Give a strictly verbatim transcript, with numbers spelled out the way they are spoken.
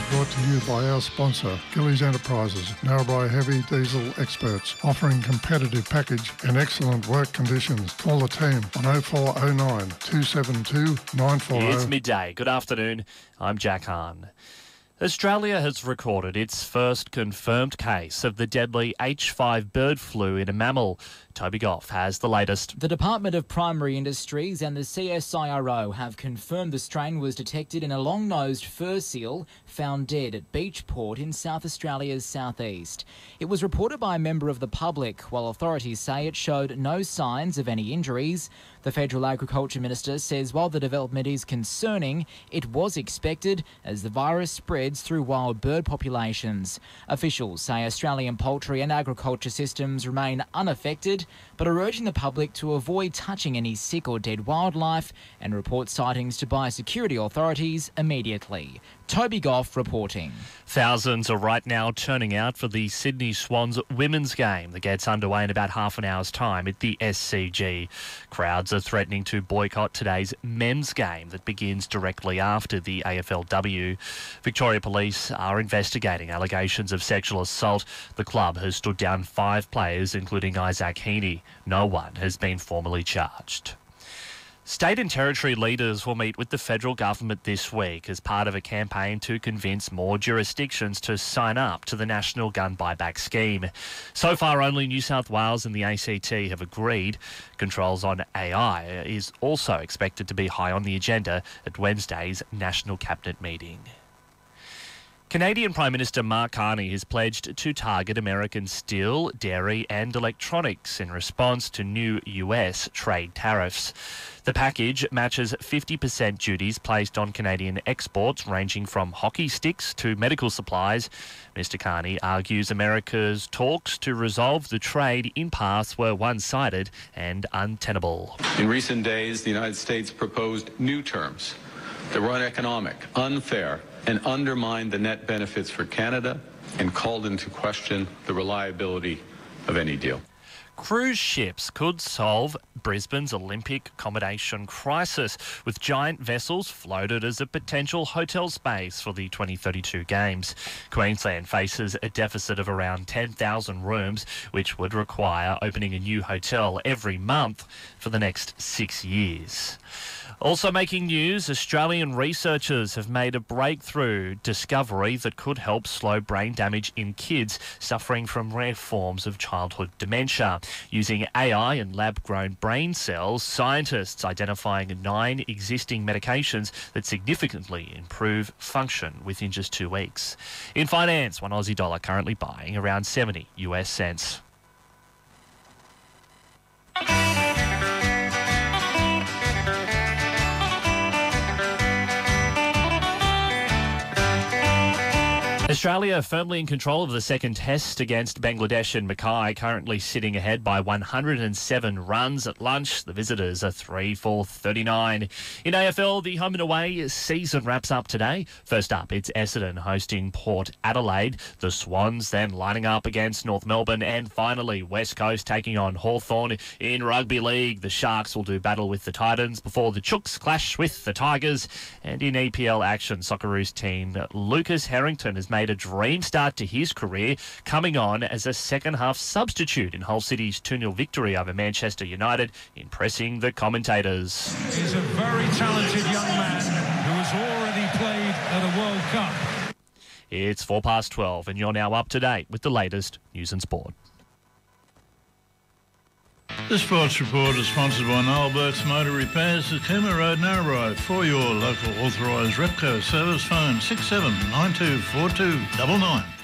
is brought to you by our sponsor, Gillies Enterprises, Narrabri Heavy Diesel Experts, offering competitive package and excellent work conditions. Call the team on oh four oh nine, two seven two, nine four oh. It's midday. Good afternoon. I'm Jack Hahn. Australia has recorded its first confirmed case of the deadly H five bird flu in a mammal. Toby Goff has the latest. The Department of Primary Industries and the C S I R O have confirmed the strain was detected in a long-nosed fur seal found dead at Beachport in South Australia's southeast. It was reported by a member of the public, while authorities say it showed no signs of any injuries. The Federal Agriculture Minister says while the development is concerning, it was expected as the virus spreads through wild bird populations. Officials say Australian poultry and agriculture systems remain unaffected, but are urging the public to avoid touching any sick or dead wildlife and report sightings to biosecurity authorities immediately. Toby Goff reporting. Thousands are right now turning out for the Sydney Swans women's game that gets underway in about half an hour's time at the S C G. Crowds are threatening to boycott today's men's game that begins directly after the A F L W. Victoria Police are investigating allegations of sexual assault. The club has stood down five players, including Isaac Heaney. No one has been formally charged. State and territory leaders will meet with the federal government this week as part of a campaign to convince more jurisdictions to sign up to the National Gun Buyback Scheme. So far, only New South Wales and the A C T have agreed. Controls on A I is also expected to be high on the agenda at Wednesday's National Cabinet meeting. Canadian Prime Minister Mark Carney has pledged to target American steel, dairy and electronics in response to new U S trade tariffs. The package matches fifty percent duties placed on Canadian exports ranging from hockey sticks to medical supplies. Mister Carney argues America's talks to resolve the trade impasse were one-sided and untenable. In recent days, the United States proposed new terms that were uneconomic, unfair, and undermined the net benefits for Canada and called into question the reliability of any deal. Cruise ships could solve Brisbane's Olympic accommodation crisis, with giant vessels floated as a potential hotel space for the twenty thirty-two Games. Queensland faces a deficit of around ten thousand rooms, which would require opening a new hotel every month for the next six years. Also making news, Australian researchers have made a breakthrough discovery that could help slow brain damage in kids suffering from rare forms of childhood dementia. Using A I and lab-grown brain cells, scientists identifying nine existing medications that significantly improve function within just two weeks. In finance, one Aussie dollar currently buying around seventy US cents. Australia firmly in control of the second test against Bangladesh and Mackay, currently sitting ahead by one hundred seven runs at lunch. The visitors are three for thirty-nine. In A F L, the home and away season wraps up today. First up, it's Essendon hosting Port Adelaide. The Swans then lining up against North Melbourne. And finally, West Coast taking on Hawthorn. In Rugby League, the Sharks will do battle with the Titans before the Chooks clash with the Tigers. And in E P L action, Socceroos team Lucas Harrington has made a dream start to his career, coming on as a second-half substitute in Hull City's two nil victory over Manchester United, impressing the commentators. He's a very talented young man who has already played at a World Cup. It's four past twelve, and you're now up to date with the latest news and sport. This Sports Report is sponsored by Noel Burke's Motor Repairs at Cooma Road, Narrabri. For your local authorised Repco service, phone six seven nine two four two nine nine.